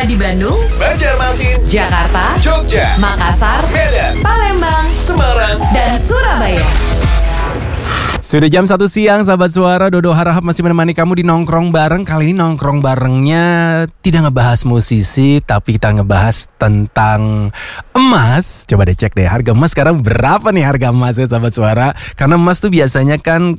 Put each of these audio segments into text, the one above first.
di Bandung, Banjarmasin, Jakarta, Jogja, Makassar, Medan, Palembang, Semarang, dan Surabaya. Sudah jam 1 siang, sahabat suara. Dodo harap masih menemani kamu di nongkrong bareng. Kali ini nongkrong barengnya tidak ngebahas musisi, tapi kita ngebahas tentang emas. Coba deh cek deh, harga emas sekarang berapa nih harga emas ya sahabat suara. Karena emas tuh biasanya kan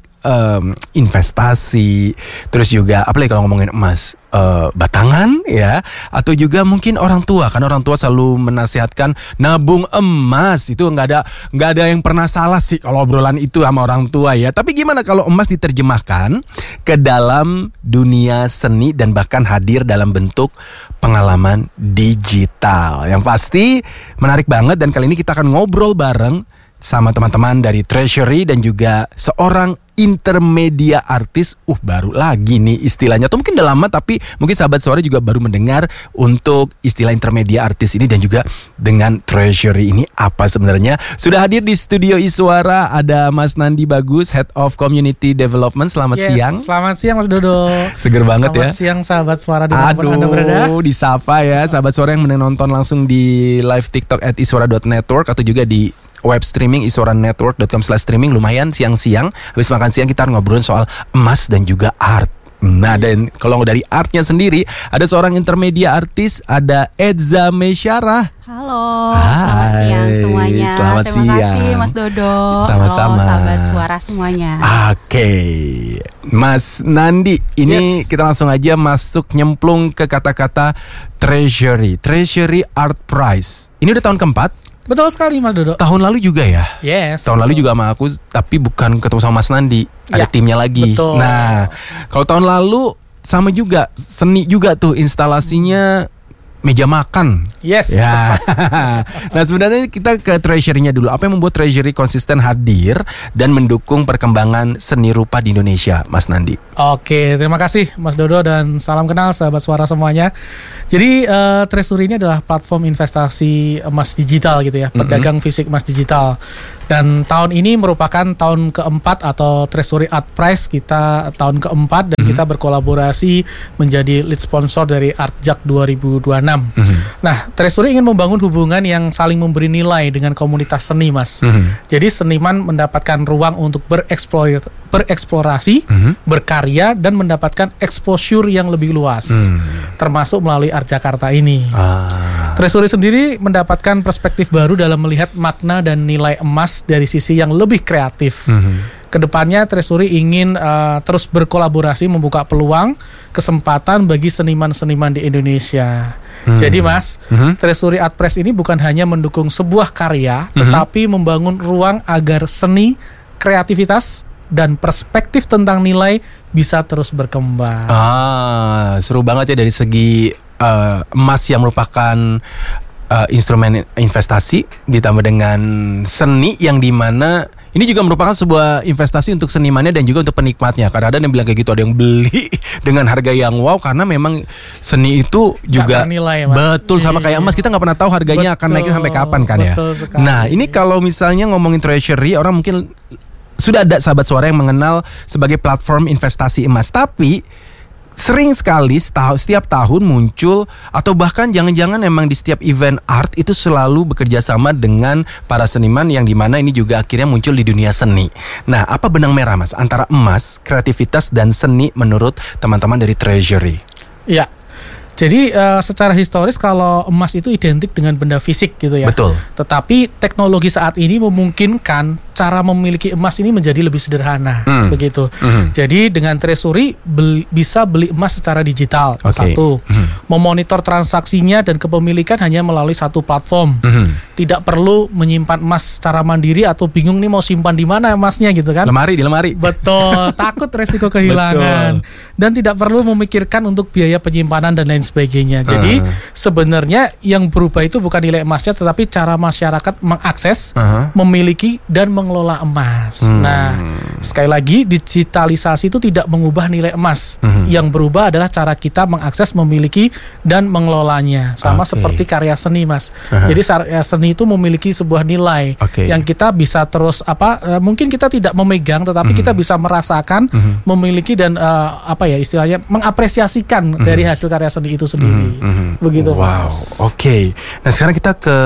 investasi. Terus juga apalagi kalau ngomongin emas, batangan ya. Atau juga mungkin orang tua. Karena orang tua selalu menasihatkan nabung emas. Itu nggak ada yang pernah salah sih kalau obrolan itu sama orang tua ya. Tapi gimana kalau emas diterjemahkan ke dalam dunia seni dan bahkan hadir dalam bentuk pengalaman digital? Yang pasti menarik banget, dan kali ini kita akan ngobrol bareng sama teman-teman dari Treasury dan juga seorang intermedia artis. Baru lagi nih istilahnya, atau mungkin udah lama tapi mungkin sahabat suara juga baru mendengar untuk istilah intermedia artis ini, dan juga dengan Treasury ini apa sebenarnya. Sudah hadir di studio Iswara ada Mas Nandi Bagus, Head of Community Development. Selamat siang. Selamat siang Mas Dodo. Seger banget ya. Selamat siang sahabat suara di mana Anda berada. Disapa ya sahabat suara yang menonton langsung di live TikTok @iswara.network atau juga di web streaming iswaranetwork.com/streaming. Lumayan siang-siang habis makan siang kita ngobrolin soal emas dan juga art. Nah, dan kalau dari artnya sendiri ada seorang intermedia artis, ada Edza Mesyarah. Halo, Hai, selamat siang semuanya. Selamat Terima siang. kasih Mas Dodo. Sama-sama. Halo sahabat suara semuanya. Oke, Mas Nandi, ini kita langsung aja masuk nyemplung ke kata-kata Treasury Art Prize. Ini udah tahun keempat. Betul sekali Mas Dodo. Tahun lalu juga ya? Yes. Tahun lalu juga sama aku, tapi bukan ketemu sama Mas Nandi. Ada timnya lagi. Betul. Nah, kalau tahun lalu sama juga, seni juga tuh instalasinya meja makan. Yes. Ya. Nah, sebenarnya kita ke Treasury-nya dulu. Apa yang membuat Treasury konsisten hadir dan mendukung perkembangan seni rupa di Indonesia, Mas Nandi? Oke, terima kasih Mas Dodo dan salam kenal sahabat suara semuanya. Jadi Treasury ini adalah platform investasi emas digital gitu ya, pedagang fisik emas digital. Dan tahun ini merupakan tahun keempat atau Treasury Art Prize kita tahun keempat, dan kita berkolaborasi menjadi lead sponsor dari Artjak 2026. Nah, Treasury ingin membangun hubungan yang saling memberi nilai dengan komunitas seni, Mas. Jadi seniman mendapatkan ruang untuk bereksplorasi, berkarya, dan mendapatkan exposure yang lebih luas, termasuk melalui Art Jakarta ini. Treasury sendiri mendapatkan perspektif baru dalam melihat makna dan nilai emas dari sisi yang lebih kreatif. Kedepannya Treasury ingin terus berkolaborasi, membuka peluang kesempatan bagi seniman-seniman di Indonesia. Jadi Mas, Treasury Art Prize ini bukan hanya mendukung sebuah karya, tetapi membangun ruang agar seni, kreativitas, dan perspektif tentang nilai bisa terus berkembang. Seru banget ya dari segi emas yang merupakan instrumen investasi ditambah dengan seni yang dimana ini juga merupakan sebuah investasi untuk senimannya dan juga untuk penikmatnya. Karena ada yang bilang kayak gitu, ada yang beli dengan harga yang wow karena memang seni itu juga nilai, Mas. Betul, sama kayak emas, kita nggak pernah tahu harganya akan naiknya sampai kapan kan ya. Sekali. Nah, ini kalau misalnya ngomongin Treasury, orang mungkin sudah ada sahabat suara yang mengenal sebagai platform investasi emas, tapi sering sekali setiap tahun muncul, atau bahkan jangan-jangan memang di setiap event art itu selalu bekerja sama dengan para seniman, yang dimana ini juga akhirnya muncul di dunia seni. Nah, apa benang merah Mas antara emas, kreativitas, dan seni menurut teman-teman dari Treasury? Ya. Jadi secara historis kalau emas itu identik dengan benda fisik gitu ya. Betul. Tetapi teknologi saat ini memungkinkan cara memiliki emas ini menjadi lebih sederhana, begitu. Jadi dengan Treasury bisa beli emas secara digital. Satu, memonitor transaksinya dan kepemilikan hanya melalui satu platform. Tidak perlu menyimpan emas secara mandiri atau bingung nih mau simpan di mana emasnya gitu kan. Di lemari. Betul, takut resiko kehilangan. Dan tidak perlu memikirkan untuk biaya penyimpanan dan lain sebagainya. Jadi sebenarnya yang berubah itu bukan nilai emasnya, tetapi cara masyarakat mengakses, memiliki, dan mengelola emas. Nah, sekali lagi digitalisasi itu tidak mengubah nilai emas. Yang berubah adalah cara kita mengakses, memiliki, dan mengelolanya. Sama Oke. seperti karya seni, Mas. Jadi karya seni itu memiliki sebuah nilai Oke. yang kita bisa terus mungkin kita tidak memegang, tetapi kita bisa merasakan, memiliki dan istilahnya mengapresiasikan dari hasil karya seni itu sendiri. Begitu, Wow, Mas. oke. Nah sekarang kita ke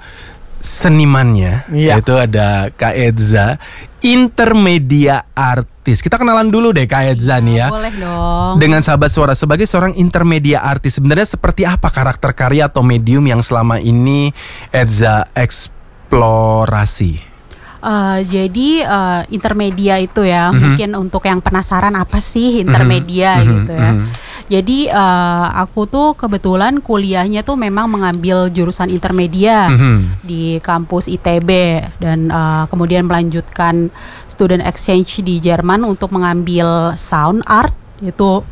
senimannya, Iya. yaitu ada Kak Edza, intermedia artis. Kita kenalan dulu deh Kak Edza nih ya. Boleh dong. Dengan Sahabat Suara sebagai seorang intermedia artis, sebenarnya seperti apa karakter karya atau medium yang selama ini Edza eksplorasi? Jadi intermedia itu ya, mungkin untuk yang penasaran apa sih intermedia gitu ya. Jadi aku tuh kebetulan kuliahnya tuh memang mengambil jurusan intermedia di kampus ITB dan kemudian melanjutkan student exchange di Jerman untuk mengambil sound art, itu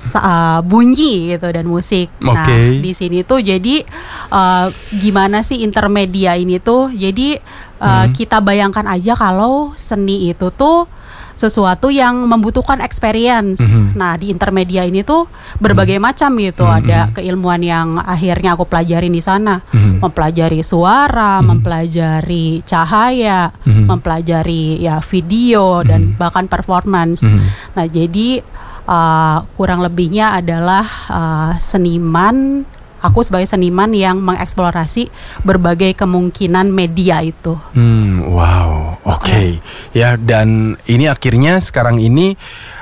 bunyi gitu dan musik. Nah, Oke. di sini tuh jadi gimana sih intermedia ini tuh? Jadi kita bayangkan aja kalau seni itu tuh sesuatu yang membutuhkan experience. Nah, di intermedia ini tuh berbagai macam gitu. Ada keilmuan yang akhirnya aku pelajarin di sana, mempelajari suara, mempelajari cahaya, mempelajari ya video dan bahkan performance. Nah, jadi kurang lebihnya adalah seniman. Aku sebagai seniman yang mengeksplorasi berbagai kemungkinan media itu. Wow, oke. Ya, dan ini akhirnya sekarang ini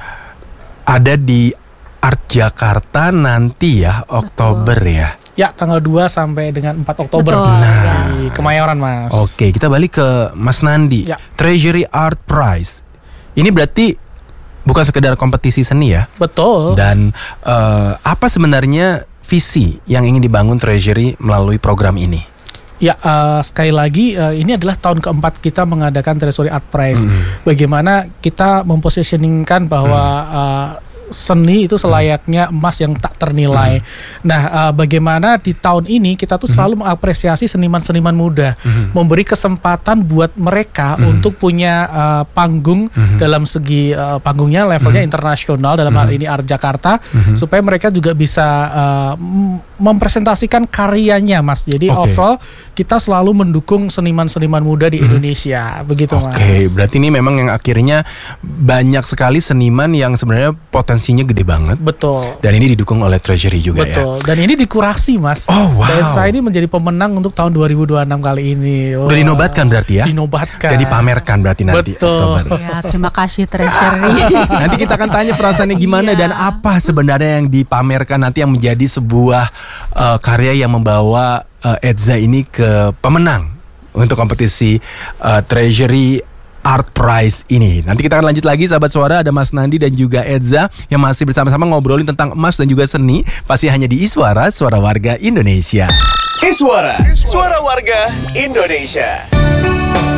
ada di Art Jakarta nanti ya, Oktober ya. Ya, tanggal 2 sampai dengan 4 Oktober Betul, di Kemayoran, Mas. Oke, kita balik ke Mas Nandi. Ya. Treasury Art Prize. Ini berarti bukan sekedar kompetisi seni ya. Betul. Dan apa sebenarnya visi yang ingin dibangun Treasury melalui program ini? Ya, sekali lagi ini adalah tahun keempat kita mengadakan Treasury Art Prize. Bagaimana kita mempositioningkan bahwa seni itu selayaknya emas yang tak ternilai. Nah, bagaimana di tahun ini kita tuh selalu mengapresiasi seniman-seniman muda, memberi kesempatan buat mereka untuk punya panggung dalam segi panggungnya levelnya internasional, dalam hal ini Art Jakarta, supaya mereka juga bisa mempresentasikan karyanya, Mas. Jadi overall kita selalu mendukung seniman-seniman muda di Indonesia, begitu, Mas. Oke, berarti ini memang yang akhirnya banyak sekali seniman yang sebenarnya potensinya gede banget. Betul. Dan ini didukung oleh Treasury juga ya. Betul. Dan ini dikurasi, Mas. Oh, wow. Dan saya ini menjadi pemenang untuk tahun 2026 kali ini. Udah dinobatkan berarti ya? Dinobatkan. Dan dipamerkan berarti nanti Betul. Oktober. Ya, terima kasih Treasury. Nanti kita akan tanya perasaannya gimana Iya. dan apa sebenarnya yang dipamerkan nanti yang menjadi sebuah karya yang membawa Edza ini ke pemenang untuk kompetisi Treasury Art Prize ini. Nanti kita akan lanjut lagi Sahabat Suara, ada Mas Nandi dan juga Edza yang masih bersama-sama ngobrolin tentang emas dan juga seni, pasti hanya di Iswara, Suara Warga Indonesia. Iswara, Suara Warga Indonesia.